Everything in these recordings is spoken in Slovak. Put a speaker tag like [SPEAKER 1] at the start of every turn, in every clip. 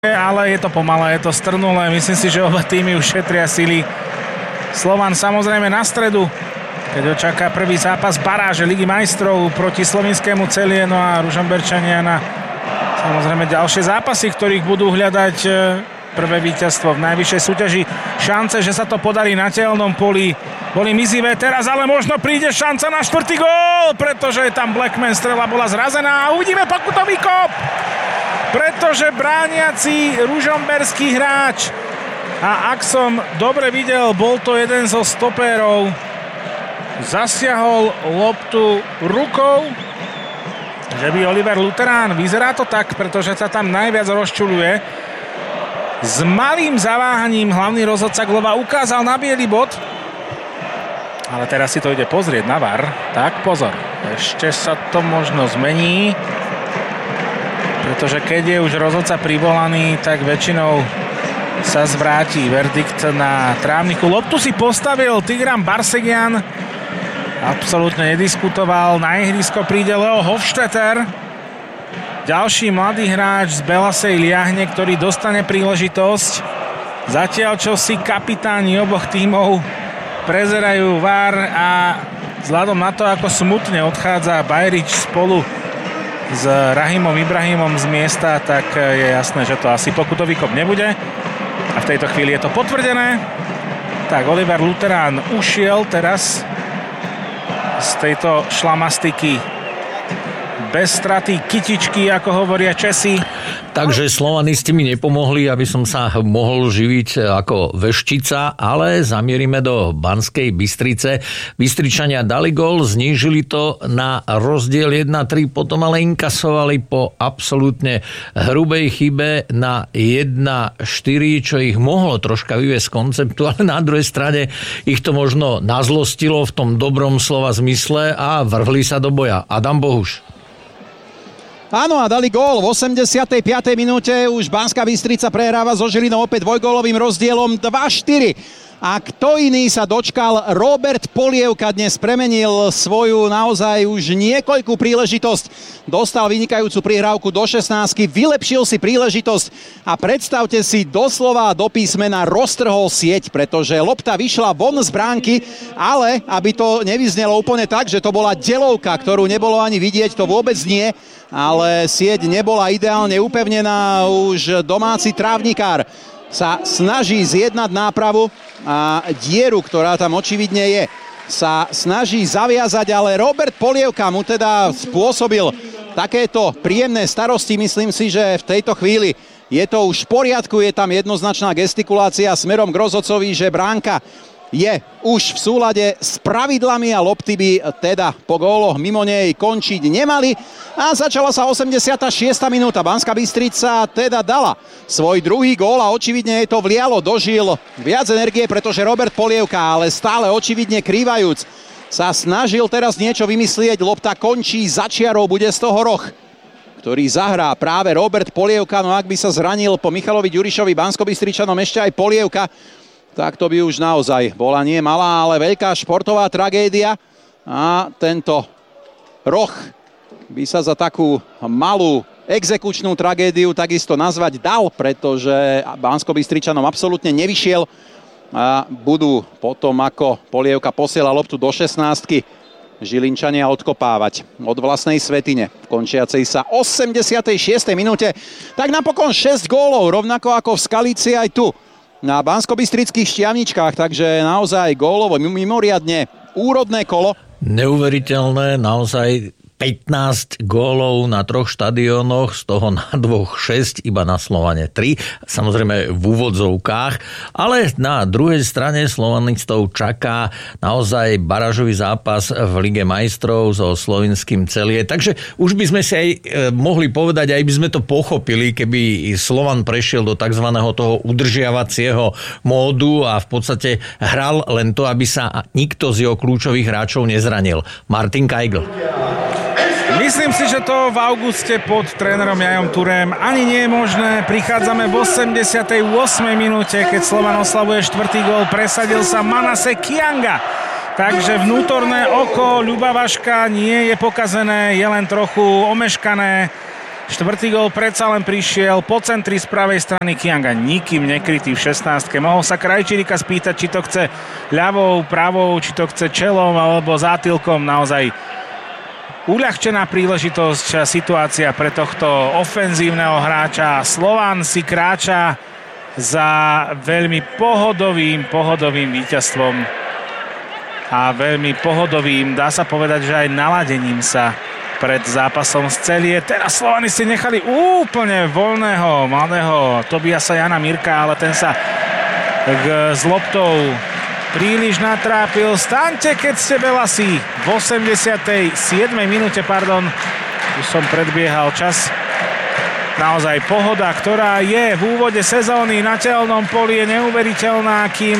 [SPEAKER 1] ale je to pomalé, je to strnulé. Myslím si, že oba týmy už šetria sily. Slovan samozrejme na stredu, keď ho čaká prvý zápas baráže Ligy majstrov proti slovinskému Celie, no a Ružomberčania na samozrejme ďalšie zápasy, ktorých budú hľadať prvé víťazstvo v najvyššej súťaži. Šance, že sa to podarí na tehelnom poli, boli mizivé teraz, ale možno príde šanca na štvrtý gól, pretože tam Blackman, strela bola zrazená a uvidíme pokutový kop, pretože brániaci ružomberský hráč, a ak som dobre videl, bol to jeden zo stopérov, zasiahol loptu rukou, že by Oliver Luterán, vyzerá to tak, pretože sa tam najviac rozčuľuje. S malým zaváhaním hlavný rozhodca Glova ukázal na biely bod, ale teraz si to ide pozrieť na VAR. Tak pozor, ešte sa to možno zmení, pretože keď je už rozhodca privolaný, tak väčšinou sa zvráti verdikt na trávniku. Loptu si postavil Tigran Barsegian, absolútne nediskutoval. Na ihrisko príde Leo Hofstetter, ďalší mladý hráč z Belasej Liahne, ktorý dostane príležitosť. Zatiaľ, čo si kapitáni oboch tímov prezerajú VAR a vzhľadom na to, ako smutne odchádza Bajrič spolu s Rahimom Ibrahimom z miesta, tak je jasné, že to asi pokutový kop nebude. A v tejto chvíli je to potvrdené. Tak Oliver Luterán ušiel teraz z tejto šlamastiky bez straty kytičky, ako hovoria Česi.
[SPEAKER 2] Takže slovanisti mi nepomohli, aby som sa mohol živiť ako veštica, ale zamierime do Banskej Bystrice. Bystričania dali gól, znížili to na rozdiel 1-3, potom ale inkasovali po absolútne hrubej chybe na 1-4, čo ich mohlo troška vyviesť z konceptu, ale na druhej strane ich to možno nazlostilo v tom dobrom slova zmysle a vrhli sa do boja. Adam Bohuš.
[SPEAKER 3] Áno, a dali gól v 85. minúte. Už Banská Bystrica prehráva so Žilinou opäť dvojgólovým rozdielom 2-4. A kto iný sa dočkal? Robert Polievka dnes premenil svoju naozaj už niekoľkú príležitosť. Dostal vynikajúcu prihrávku do 16, vylepšil si príležitosť a predstavte si, doslova do písmena roztrhol sieť, pretože lopta vyšla von z bránky, ale aby to nevyznelo úplne tak, že to bola delovka, ktorú nebolo ani vidieť, to vôbec nie, ale sieť nebola ideálne upevnená. Už domáci trávnikár sa snaží zjednať nápravu a dieru, ktorá tam očividne je, sa snaží zaviazať, ale Robert Polievka mu teda spôsobil takéto príjemné starosti. Myslím si, že v tejto chvíli je to už v poriadku, je tam jednoznačná gestikulácia smerom k rozhodcovi, že bránka je už v súlade s pravidlami a lopty by teda po góloch mimo nej končiť nemali. A začala sa 86. minúta. Banská Bystrica teda dala svoj druhý gól a očividne jej to vlialo do žil viac energie, pretože Robert Polievka, ale stále očividne krývajúc, sa snažil teraz niečo vymyslieť. Lopta končí za čiarou, bude z toho roh, ktorý zahrá práve Robert Polievka. No ak by sa zranil po Michalovi Ďurišovi Banskobystričanom ešte aj Polievka, tak to by už naozaj bola nie malá, ale veľká športová tragédia. A tento roh by sa za takú malú exekučnú tragédiu takisto nazvať dal, pretože Banskobystričanom absolútne nevyšiel a budú potom, ako Polievka posiela loptu do 16-ky, Žilinčania odkopávať od vlastnej svätyne v končiacej sa 86. minúte. Tak napokon 6 gólov, rovnako ako v Skalici aj tu na banskobystrických Štiavničkách, takže naozaj gólovo mimoriadne úrodné kolo.
[SPEAKER 2] Neuveriteľné, naozaj 15 gólov na 3 štadiónoch, z toho na 2 6, iba na Slovane 3, samozrejme v úvodzovkách, ale na druhej strane slovanistov čaká naozaj barážový zápas v Lige majstrov so slovinským Celie, takže už by sme si aj mohli povedať, aj by sme to pochopili, keby Slovan prešiel do tzv. Toho udržiavacieho módu a v podstate hral len to, aby sa nikto z jeho kľúčových hráčov nezranil. Martin Kajgl.
[SPEAKER 1] Myslím si, že to v auguste pod trénerom Jajom Turém ani nie je možné. Prichádzame v 88. minúte, keď Slovan oslavuje 4. gól, presadil sa Manase Kianga. Takže vnútorné oko Ľuba Vaška nie je pokazené, je len trochu omeškané. Štvrtý gól predsa len prišiel po centri z pravej strany Kianga, nikým nekrytý v 16. Mohol sa Krajčírika spýtať, či to chce ľavou, pravou, či to chce čelom alebo zátilkom. Naozaj uľahčená príležitosť, situácia pre tohto ofenzívneho hráča. Slovan si kráča za veľmi pohodovým víťazstvom a veľmi pohodovým, dá sa povedať, že aj naladením sa pred zápasom z Celie. Teraz Slovanisti nechali úplne voľného mladého Tobiasa Jana Mirka, ale ten sa s loptou príliš natrápil. Staňte, keď ste Belasi. V 87. minúte, už som predbiehal čas. Naozaj pohoda, ktorá je v úvode sezóny na teľnom poli, je neuveriteľná, kým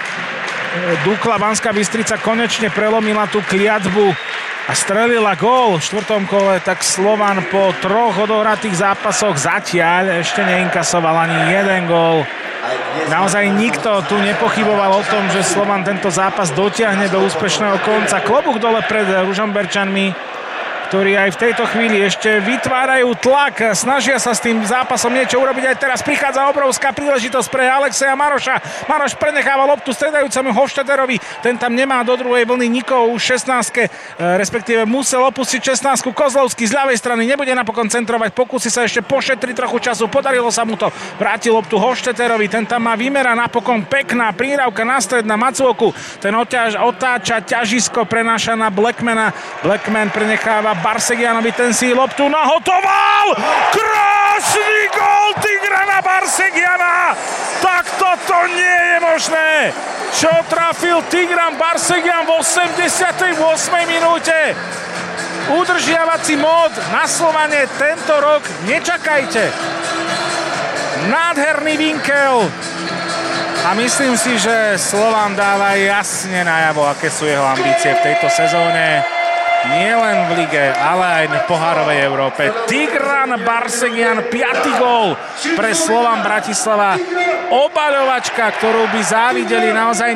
[SPEAKER 1] Dukla Banská Bystrica konečne prelomila tú kliatbu a strelila gól v 4. kole, tak Slovan po 3 odohratých zápasoch zatiaľ ešte neinkasoval ani jeden gól. Naozaj nikto tu nepochyboval o tom, že Slovan tento zápas dotiahne do úspešného konca. Klobúk dole pred Ružomberčanmi, ktorí aj v tejto chvíli ešte vytvárajú tlak, snažia sa s tým zápasom niečo urobiť. Aj teraz prichádza obrovská príležitosť pre Alexeja Maroša. Maroš prenecháva loptu stredajúcemu Hofstadterovi, ten tam nemá do druhej vlny nikoho už 16, respektíve musel opustiť 16. Kozlovský z ľavej strany, nebude napokon centrovať, pokúsi sa ešte pošetriť trochu času, podarilo sa mu to, vráti loptu Hofstadterovi, ten tam má výmera, napokon pekná prírávka na stred na Macvoku, ten otáča ťažisko, prenáša na Blackmana, Blackman prenecháva Barsegianovi, ten si loptu nahotoval! Krásny gól Tigrana Barsegiana! Tak toto nie je možné! Čo trafil Tigran Barsegian v 88. minúte? Udržiavací mód na Slovane tento rok nečakajte. Nádherný vinkel. A myslím si, že Slovan dáva jasne najavo, aké sú jeho ambície v tejto sezóne. Nie len v lige, ale aj v pohárovej Európe. Tigran Barsegian, 5. gól pre Slovan Bratislava. Obaľovačka, ktorú by závideli naozaj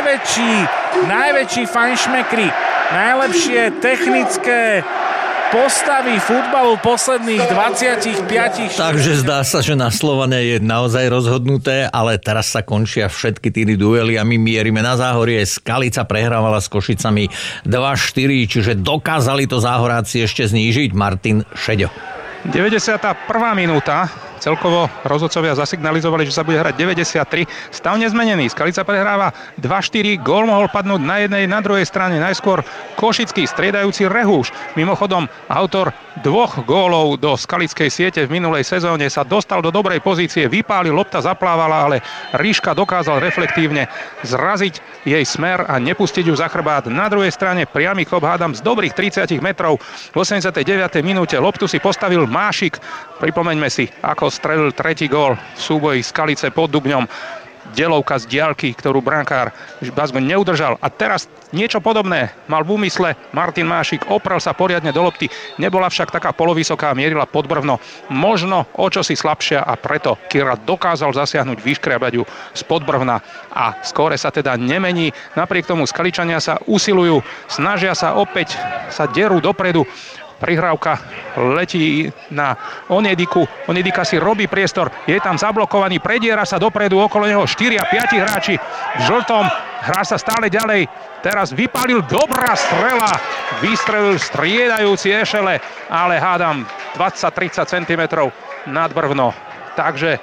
[SPEAKER 1] najväčší fajnšmekri. Najlepšie technické postavy futbalu posledných 25.
[SPEAKER 2] Takže zdá sa, že na Slovane je naozaj rozhodnuté, ale teraz sa končia všetky tí duely a my mierime na Záhorie. Skalica prehrávala s Košicami 2-4, čiže dokázali to Záhoráci ešte znížiť. Martin Šeďo.
[SPEAKER 4] 91. minúta. Celkovo rozhodcovia zasignalizovali, že sa bude hrať 93. Stav nezmenený. Skalica prehráva 2-4. Gól mohol padnúť na jednej, na druhej strane. Najskôr Košický, striedajúci Rehúš. Mimochodom, autor 2 gólov do skalickej siete v minulej sezóne sa dostal do dobrej pozície. Vypálil, lopta zaplávala, ale Ríška dokázal reflektívne zraziť jej smer a nepustiť ju za chrbát. Na druhej strane priamy kop, hádam, z dobrých 30 metrov. V 89. minúte loptu si postavil Mášik. Pripomeňme si, ako strelil 3. gól v súboji Skalice pod Dubňom. Delovka z diaľky, ktorú brankár Bazgo neudržal. A teraz niečo podobné mal v úmysle Martin Mášik. Oprel sa poriadne do lopty. Nebola však taká polovysoká, mierila pod brvno. Možno o čosi slabšia a preto Kira dokázal zasiahnuť, vyškriabať ju spod brvna. A skóre sa teda nemení. Napriek tomu Skaličania sa usilujú, snažia sa opäť, sa derú dopredu. Prihrávka letí na Onyediku. Onyedika si robí priestor. Je tam zablokovaný, prediera sa dopredu, okolo neho 4 a 5 hráči v žltom. Hrá sa stále ďalej. Teraz vypálil, dobrá strela. Vystrelil striedajúci Ešele, ale hádam 20-30 cm nad brvno. Takže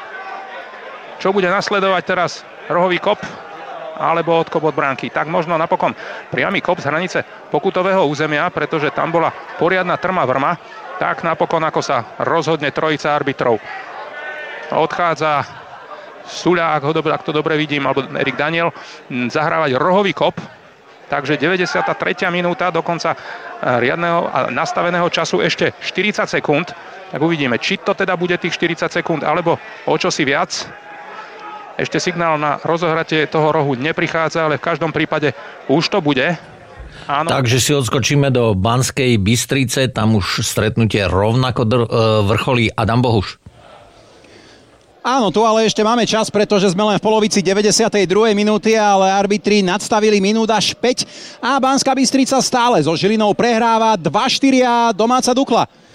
[SPEAKER 4] čo bude nasledovať teraz? Rohový kop alebo odkop od bránky. Tak možno napokon priamy kop z hranice pokutového územia, pretože tam bola poriadna trma vrma. Tak napokon, ako sa rozhodne trojica arbitrov. Odchádza Suľa, ak to dobre vidím, alebo Erik Daniel, zahrávať rohový kop. Takže 93. minúta, dokonca riadneho a nastaveného času ešte 40 sekúnd. Tak uvidíme, či to teda bude tých 40 sekúnd, alebo o čosi viac. Ešte signál na rozohratie toho rohu neprichádza, ale v každom prípade už to bude. Áno.
[SPEAKER 2] Takže si odskočíme do Banskej Bystrice, tam už stretnutie rovnako vrcholí Adam Bohuš.
[SPEAKER 3] Áno, tu ale ešte máme čas, pretože sme len v polovici 92. minúty, ale arbitri nadstavili minút až 5 a Banská Bystrica stále so Žilinou prehráva 2-4 a domáca Dukla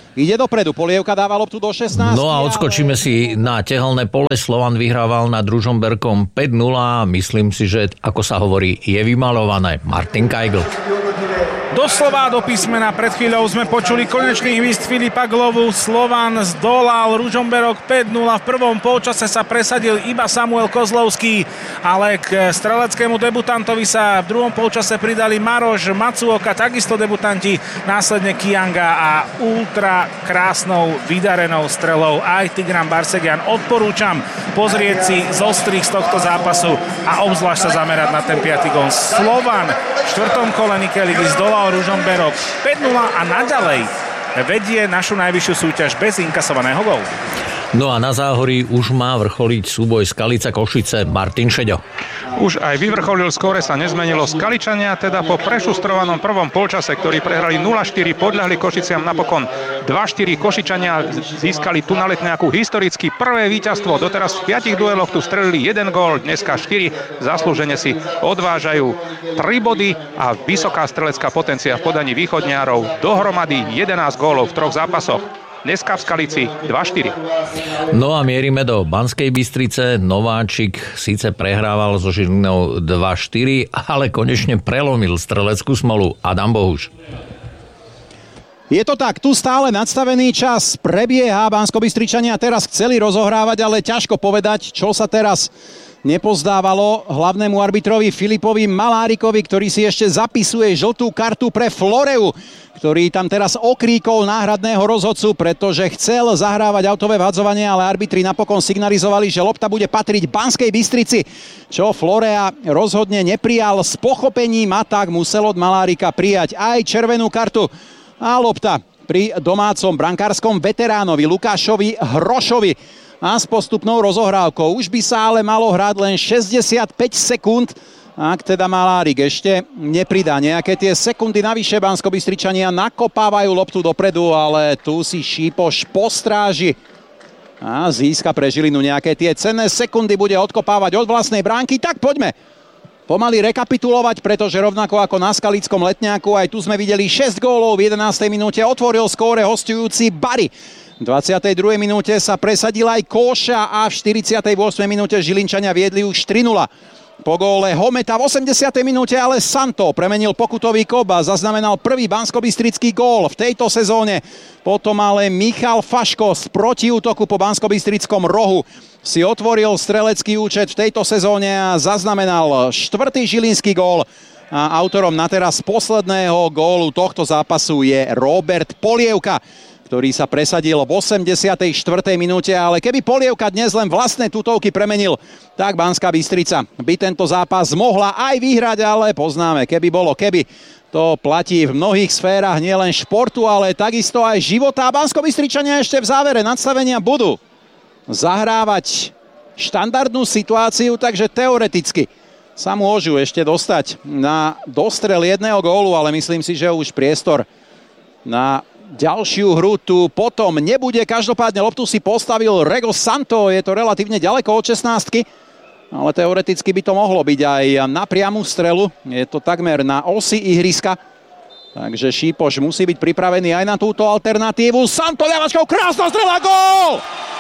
[SPEAKER 3] Ide dopredu, Polievka dáva loptu do 16.
[SPEAKER 2] No a odskočíme si na tehelné pole. Slovan vyhrával nad Ružomberkom 5-0. Myslím si, že ako sa hovorí, je vymalované. Martin Kajgl.
[SPEAKER 1] Doslova do písmena. Pred chvíľou sme počuli konečný hvist Filipa Glovu. Slovan zdolal Ružomberok 5-0. V prvom polčase sa presadil iba Samuel Kozlovský, ale k streleckému debutantovi sa v druhom polčase pridali Maroš, Matsuoka, takisto debutanti, následne Kianga a ultra krásnou vydarenou strelou aj Tigran Barsegian. Odporúčam pozrieť si zostrih z tohto zápasu a obzvlášť sa zamerať na ten 5. gól. Slovan v 4. kole Nike ligy zdolal Ružomberok 5-0 a naďalej vedie našu najvyššiu súťaž bez inkasovaného gólu.
[SPEAKER 2] No a na Záhorí už má vrcholiť súboj Skalica Košice. Martin Šeďo.
[SPEAKER 4] Už aj vyvrcholil, skóre sa nezmenilo. Skaličania teda po prešustrovanom prvom polčase, ktorí prehrali 0-4, podľahli Košiciam napokon 2-4. Košičania získali tu na Letňaku historicky prvé víťazstvo. Doteraz v 5 dueloch tu strelili 1 gól, dneska 4. Zaslúžene si odvážajú 3 body a vysoká strelecká potencia v podaní východniarov. Dohromady 11 gólov v 3 zápasoch. Dneska v Skalici 2-4.
[SPEAKER 2] No a mierime do Banskej Bystrice. Nováčik síce prehrával so Žilinou 2-4, ale konečne prelomil streleckú smolu. Adam Bohuš.
[SPEAKER 3] Je to tak, tu stále nadstavený čas prebieha. Banskobystričania teraz chceli rozohrávať, ale ťažko povedať, čo sa teraz nepozdávalo hlavnému arbitrovi Filipovi Malárikovi, ktorý si ešte zapisuje žltú kartu pre Floreu, ktorý tam teraz okríkol náhradného rozhodcu, pretože chcel zahrávať autové vhadzovanie, ale arbitri napokon signalizovali, že lopta bude patriť Banskej Bystrici, čo Florea rozhodne neprijal. S pochopením a tak musel od Malárika prijať aj červenú kartu. A lopta pri domácom brankárskom veteránovi Lukášovi Hrošovi a s postupnou rozohrávkou. Už by sa ale malo hrať len 65 sekúnd, ak teda Malárik ešte nepridá nejaké tie sekundy navyše. Banskobystričania nakopávajú loptu dopredu, ale tu si Šípoš postráži a získa pre Žilinu nejaké tie cenné sekundy, bude odkopávať od vlastnej bránky. Tak poďme pomaly rekapitulovať, pretože rovnako ako na Skalickom Letňaku, aj tu sme videli 6 gólov v 11. minúte. Otvoril skóre hosťujúci Bari. V 22. minúte sa presadil aj Kóša a v 48. minúte Žilinčania viedli už 3-0. Po góle Hometa v 80. minúte ale Santo premenil pokutový kop a zaznamenal prvý banskobystrický gól v tejto sezóne. Potom ale Michal Faško z protiútoku po banskobystrickom rohu si otvoril strelecký účet v tejto sezóne a zaznamenal 4. žilinský gól. A autorom na teraz posledného gólu tohto zápasu je Robert Polievka, ktorý sa presadil v 84. minúte, ale keby Polievka dnes len vlastné tutovky premenil, tak Banská Bystrica by tento zápas mohla aj vyhrať, ale poznáme, keby bolo keby. To platí v mnohých sférach, nielen športu, ale takisto aj života. A Banskobystričania ešte v závere nadstavenia budú zahrávať štandardnú situáciu, takže teoreticky sa môžu ešte dostať na dostrel jedného gólu, ale myslím si, že už priestor na ďalšiu hru tu potom nebude. Každopádne loptu si postavil Rego Santo, je to relatívne ďaleko od 16-ky, ale teoreticky by to mohlo byť aj na priamu strelu. Je to takmer na osi ihriska, takže Šípoš musí byť pripravený aj na túto alternatívu. Santo ľavačkou, krásna strela, gól!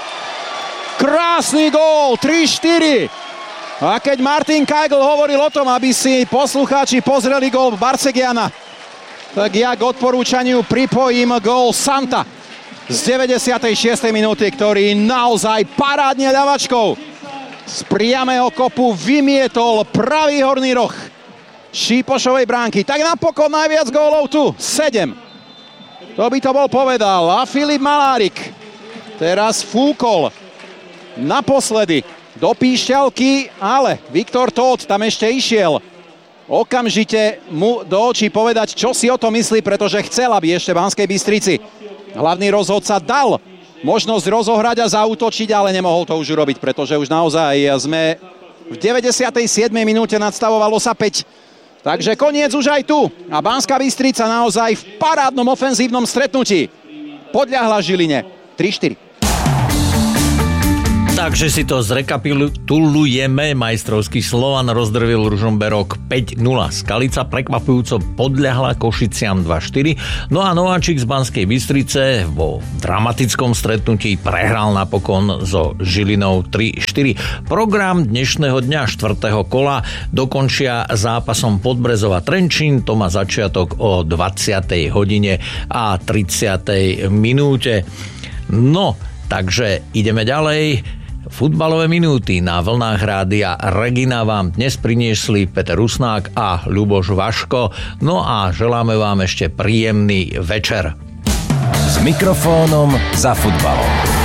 [SPEAKER 3] Krásny gól, 3-4. A keď Martin Kajgl hovoril o tom, aby si poslucháči pozreli gól Barsegiana, tak ja k odporúčaniu pripojím gól Santa z 96. minúty, ktorý naozaj parádne ľavačkou z priamého kopu vymietol pravý horný roh Šípošovej bránky. Tak napokon najviac gólov tu, 7. To by to bol povedal. A Filip Malárik teraz fúkol naposledy do píšťalky, ale Viktor Tóth tam ešte išiel okamžite mu do očí povedať, čo si o to myslí, pretože chcel, aby ešte Banskej Bystrici hlavný rozhodca dal možnosť rozohrať a zaútočiť, ale nemohol to už urobiť, pretože už naozaj sme v 97. minúte, nadstavovalo sa 5. Takže koniec už aj tu. A Banská Bystrica naozaj v parádnom ofenzívnom stretnutí podľahla Žiline 3-4.
[SPEAKER 2] Takže si to zrekapitulujeme. Majstrovský Slovan rozdrvil Ružomberok 5-0. Skalica prekvapujúco podľahla Košiciam 2-4. No a Nováčik z Banskej Bystrice vo dramatickom stretnutí prehral napokon so Žilinou 3-4. Program dnešného dňa 4. kola dokončia zápasom Podbrezova Trenčín. To má začiatok o 20. hodine a 30. minúte. No, takže ideme ďalej. Futbalové minúty na vlnách rádia Regina vám dnes priniesli Peter Rusnák a Ľuboš Vaško. No a želáme vám ešte príjemný večer.
[SPEAKER 5] S mikrofónom za futbalom.